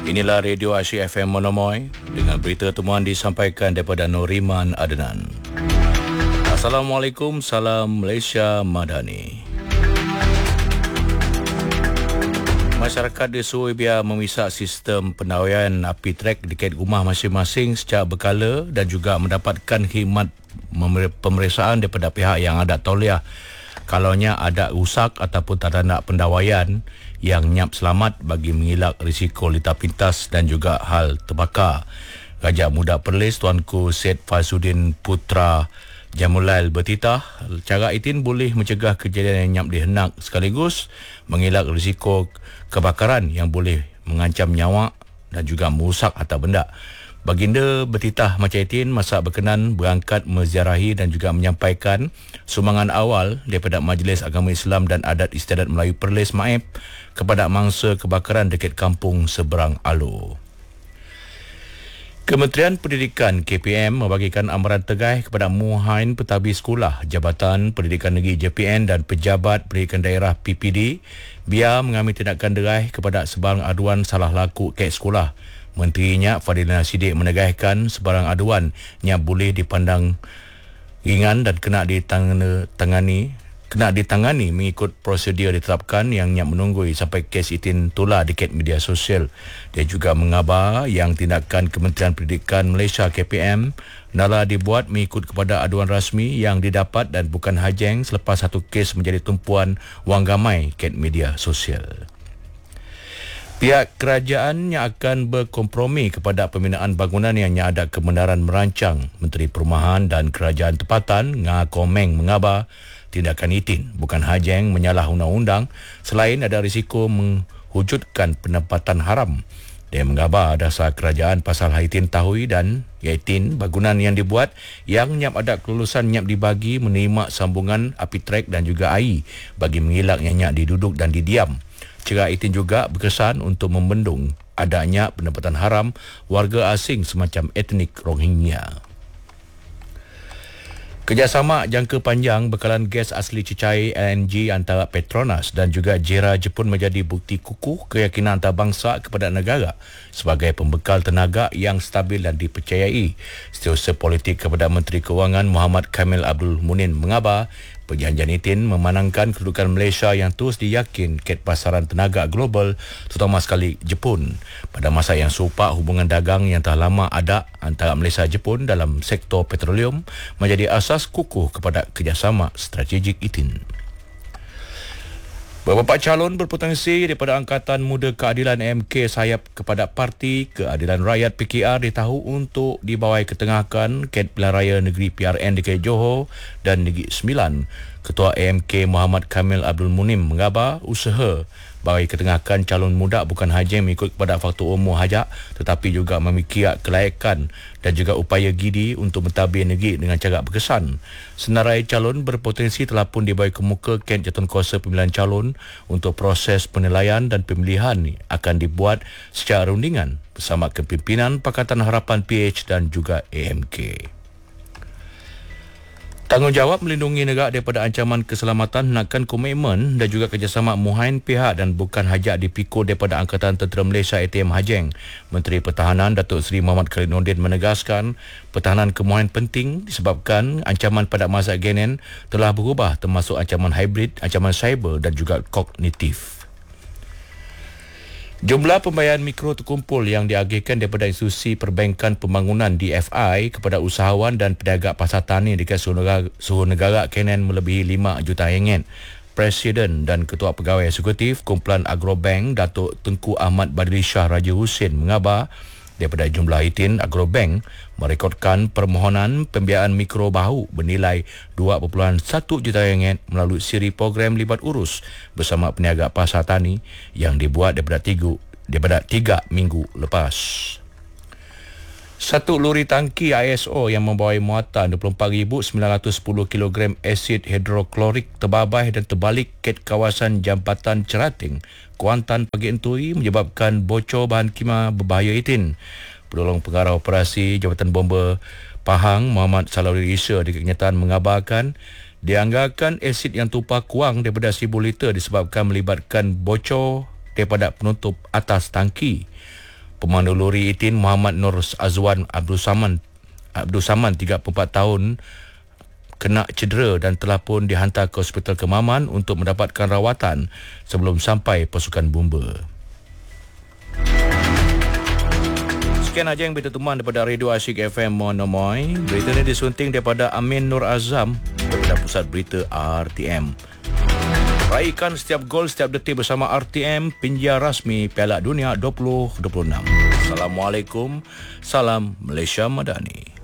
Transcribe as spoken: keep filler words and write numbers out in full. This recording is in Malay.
Inilah Radio Asyik F M Monomoy dengan berita temuan disampaikan daripada Noriman Adnan. Assalamualaikum, salam Malaysia Madani. Masyarakat di Suhaibia memisak sistem pendawaian api trek dekat rumah masing-masing secara berkala dan juga mendapatkan khidmat pemeriksaan daripada pihak yang ada tauliah kalaunya ada rusak ataupun tanda pendawaian yang nyap selamat bagi mengelak risiko lintas pintas dan juga hal terbakar. Raja Muda Perlis Tuanku Syed Fazudin Putra Jamulail bertitah, cara itin boleh mencegah kejadian yang nyap dihendak sekaligus mengelak risiko kebakaran yang boleh mengancam nyawa dan juga merosak harta benda. Baginda bertitah macam itin masa berkenan berangkat menziarahi dan juga menyampaikan sumbangan awal daripada Majlis Agama Islam dan Adat Istiadat Melayu Perlis Maib kepada mangsa kebakaran dekat kampung seberang Alor. Kementerian Pendidikan K P M membagikan amaran tegas kepada muhain pentadbir sekolah, Jabatan Pendidikan Negeri J P N dan Pejabat Pendidikan Daerah P P D biar mengambil tindakan deras kepada sebarang aduan salah laku kat sekolah. Menterinya Fadilina Siddiq menegaskan sebarang aduan yang boleh dipandang ringan dan kena ditangani kena ditangani mengikut prosedur ditetapkan yang nyap menunggu sampai kes itin tular dekat media sosial. Dia juga mengabar yang tindakan Kementerian Pendidikan Malaysia K P M nala dibuat mengikut kepada aduan rasmi yang didapat dan bukan hajeng selepas satu kes menjadi tumpuan wang ramai kat media sosial. Pihak kerajaan yang akan berkompromi kepada pembinaan bangunan yang ada kebenaran merancang. Menteri Perumahan dan Kerajaan Tempatan Nga Komeng mengabar tindakan itin bukan hajeng menyalah undang-undang selain ada risiko menghujudkan penempatan haram. Dia mengabar dasar kerajaan pasal haitin tahui dan iaitin bangunan yang dibuat yang nyap ada kelulusan nyap dibagi menerima sambungan api trek dan juga air bagi mengelak yang nyap diduduk dan didiam. Cara itin juga berkesan untuk membendung adanya pendapatan haram warga asing semacam etnik Rohingya. Kerjasama jangka panjang bekalan gas asli cecair L N G antara Petronas dan juga JERA Jepun menjadi bukti kukuh keyakinan antarabangsa kepada negara sebagai pembekal tenaga yang stabil dan dipercayai. Setiausaha politik kepada Menteri Kewangan Muhammad Kamil Abdul Munin mengabar perjanjian itin memenangkan kedudukan Malaysia yang terus diyakin ket pasaran tenaga global terutama sekali Jepun. Pada masa yang serupa, hubungan dagang yang telah lama ada antara Malaysia dan Jepun dalam sektor petroleum menjadi asas kukuh kepada kerjasama strategik itin. Beberapa calon berpotensi daripada Angkatan Muda Keadilan M K sayap kepada Parti Keadilan Rakyat P K R ditahu untuk dibawai ketengahkan ket pilihan raya negeri P R N D K Johor dan Negeri Sembilan. Ketua A M K Muhammad Kamil Abdul Munim mengabar usaha bagi ketengahkan calon muda bukan hanya mengikut kepada faktor umur hajak tetapi juga memikir kelayakan dan juga upaya gidi untuk mentadbir negeri dengan cara berkesan. Senarai calon berpotensi telah pun dibawa ke muka ken jawatankuasa pemilihan calon untuk proses penilaian dan pemilihan akan dibuat secara rundingan bersama kepimpinan Pakatan Harapan P H dan juga A M K. Tanggungjawab melindungi negara daripada ancaman keselamatan hendakkan komitmen dan juga kerjasama muhain pihak dan bukan hajat dipikul daripada Angkatan Tentera Malaysia A T M Hajeng. Menteri Pertahanan Datuk Seri Muhammad Khalid Nordin menegaskan pertahanan kemuhain penting disebabkan ancaman pada masa genen telah berubah termasuk ancaman hibrid, ancaman cyber dan juga kognitif. Jumlah pembayaran mikro terkumpul yang diagihkan daripada institusi perbankan pembangunan D F I kepada usahawan dan peniaga pasar tani dekat seluruh negara, seluruh negara kenen melebihi lima juta ringgit. Presiden dan Ketua Pegawai Eksekutif Kumpulan Agrobank Datuk Tengku Ahmad Badri Shah Raja Husin mengabar daripada jumlah itin Agrobank merekodkan permohonan pembiayaan mikro bahu bernilai dua perpuluhan satu juta ringgit melalui siri program libat urus bersama peniaga pasar tani yang dibuat daripada tiga, daripada tiga minggu lepas. Satu lori tangki I S O yang membawa muatan dua puluh empat ribu sembilan ratus sepuluh kilogram asid hidroklorik terbabas dan terbalik ket kawasan Jambatan Cerating, Kuantan pagi entui menyebabkan bocor bahan kimia berbahaya itin. Penolong Pengarah Operasi Jabatan Bomba Pahang Muhammad Salahuddin Isa di kenyataan mengabarkan dianggarkan asid yang tumpah kurang daripada seribu liter disebabkan melibatkan bocor daripada penutup atas tangki. Pemandu lori Itin Muhammad Nur Azwan Abdul Saman Abdul Saman tiga puluh empat tahun kena cedera dan telah pun dihantar ke Hospital Kemaman untuk mendapatkan rawatan sebelum sampai pasukan bomba. Sekian aja yang berita teman daripada Radio Asyik F M Monomoy. Berita ini disunting daripada Amin Nur Azam daripada Pusat Berita R T M. Raikan setiap gol, setiap detik bersama R T M, penjia rasmi Piala Dunia dua ribu dua puluh enam. Assalamualaikum. Salam Malaysia Madani.